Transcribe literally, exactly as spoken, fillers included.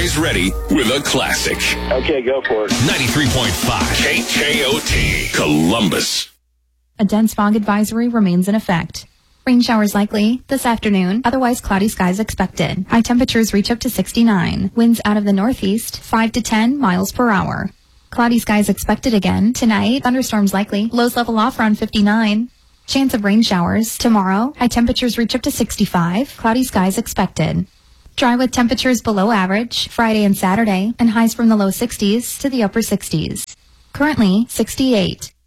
always ready with a classic. Okay, go for it. ninety-three point five K K O T, Columbus. A dense fog advisory remains in effect. Rain showers likely this afternoon, otherwise cloudy skies expected. High temperatures reach up to sixty-nine. Winds out of the northeast, five to ten miles per hour. Cloudy skies expected again. Tonight, thunderstorms likely. Lows level off around fifty-nine. Chance of rain showers. Tomorrow, high temperatures reach up to sixty-five. Cloudy skies expected. Dry with temperatures below average Friday and Saturday, and highs from the low sixties to the upper sixties. Currently, sixty-eight.